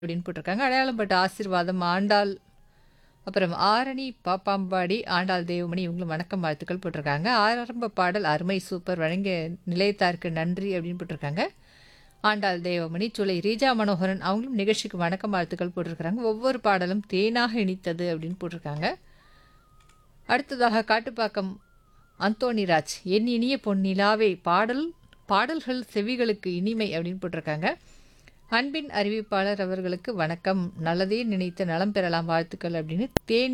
அப்படின்னு போட்டிருக்காங்க. அடையாளம்பட்ட ஆசீர்வாதம் ஆண்டாள், அப்புறம் ஆரணி பாப்பாம்பாடி ஆண்டாள் தேவமணி இவங்களும் வணக்கம் வாழ்த்துக்கள் போட்டிருக்காங்க. ஆரம்ப பாடல் அருமை சூப்பர் வழங்கிய நிலையத்தாருக்கு நன்றி அப்படின்னு போட்டிருக்காங்க. ஆண்டாள் தேவமணி சூளை ரீஜா மனோகரன் அவங்களும் நிகழ்ச்சிக்கு வணக்கம் வாழ்த்துக்கள் போட்டிருக்காங்க. ஒவ்வொரு பாடலும் தேனாக இனித்தது அப்படின்னு போட்டிருக்காங்க. அடுத்ததாக காட்டுப்பாக்கம் அந்தோணிராஜ் என் இனிய பொன்னிலாவே பாடல்கள் செவிகளுக்கு இனிமை அப்படின்னு போட்டிருக்காங்க. அன்பின் அறிவிப்பாளர் அவர்களுக்கு வணக்கம், நல்லதே நினைத்து நலம் பெறலாம் வாழ்த்துக்கள் அப்படின்னு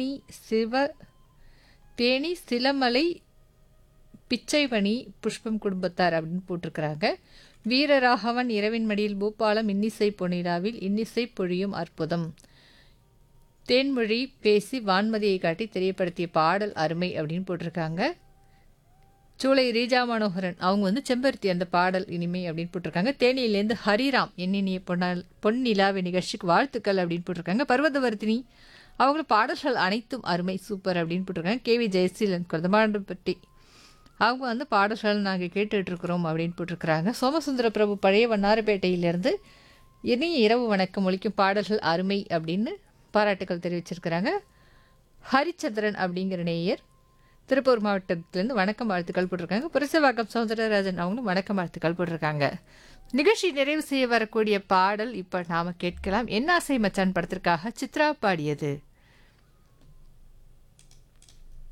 தேனி சிலமலை பிச்சைவணி புஷ்பம் குடும்பத்தார் அப்படின்னு போட்டிருக்கிறாங்க. வீரராகவன் இரவின் மடியில் பூபாலம் இன்னிசை பொன்னிலாவில் இன்னிசை பொழியும் அற்புதம், தேன்மொழி பேசி வான்மதியை காட்டி தெரியப்படுத்திய பாடல் அருமை அப்படின்னு போட்டிருக்காங்க. சூளை ரீஜா மனோகரன் அவங்க செம்பருத்தி அந்த பாடல் இனிமை அப்படின்னு போட்டிருக்காங்க. தேனியிலேருந்து ஹரிராம் எண்ணினிய பொன்னிலாவை நிகழ்ச்சிக்கு வாழ்த்துக்கள் அப்படின்னு போட்டிருக்காங்க. பர்வதவர்த்தினி அவங்களும் பாடல்கள் அனைத்தும் அருமை சூப்பர் அப்படின்னு போட்டிருக்காங்க. கேவி ஜெயசீலன் கொதமாண்டப்பட்டி அவங்க பாடல்கள் நாங்கள் கேட்டுட்ருக்குறோம் அப்படின்னு போட்டிருக்கிறாங்க. சோமசுந்தர பிரபு பழைய வண்ணாரப்பேட்டையிலேருந்து இனிய இரவு வணக்கம் ஒலிக்கும் பாடல்கள் அருமை அப்படின்னு பாராட்டுக்கள் தெரிவிச்சிருக்கிறாங்க. ஹரிச்சந்திரன் அப்படிங்கிற நேயர் திருப்பூர் மாவட்டத்திலேருந்து வணக்கம் வாழ்த்துக்கள் போட்டிருக்காங்க. புரசவாக்கம் சௌந்தரராஜன் அவங்களும் வணக்கம் வாழ்த்துக்கள் போட்டிருக்காங்க. நிகழ்ச்சி நிறைவு செய்ய வரக்கூடிய பாடல் இப்போ நாம் கேட்கலாம். என்னாசை மச்சான் படத்திற்காக சித்ரா பாடியது.